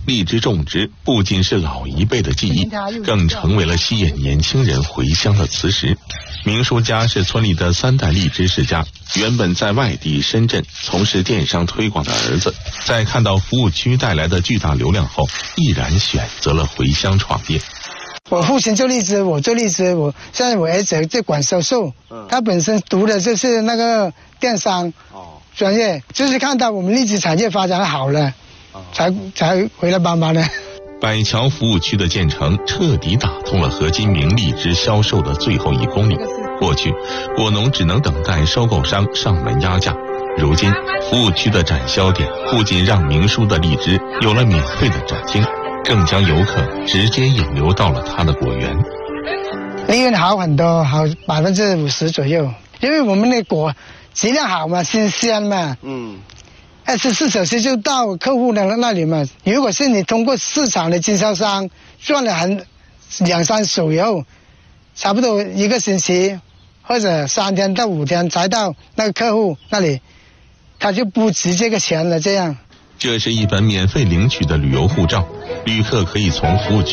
荔枝种植不仅是老一辈的记忆，更成为了吸引年轻人回乡的磁石。明叔家是村里的3代荔枝世家，原本在外地深圳从事电商推广的儿子，在看到服务区带来的巨大流量后，毅然选择了回乡创业。 我父亲做荔枝，我做荔枝，现在我儿子在管销售，他本身读的就是那个电商专业，就是看到我们荔枝产业发展好了，才回来帮忙的。 百桥服务区的建成，彻底打通了和金明荔枝销售的最后1公里。过去，果农只能等待收购商上门压价，如今，服务区的展销点不仅让明叔的荔枝有了免费的展厅，更将游客直接引流到了他的果园。 利润好很多，好50%左右，因为我们的果质量好嘛，新鲜嘛。24小时就到客户的那里嘛。如果是你通过市场的经销商赚了2-3手以后，差不多1个星期或者3天到5天才到那个客户那里，他就不值这个钱了。这样， 这是一本免费领取的旅游护照，旅客可以从服务区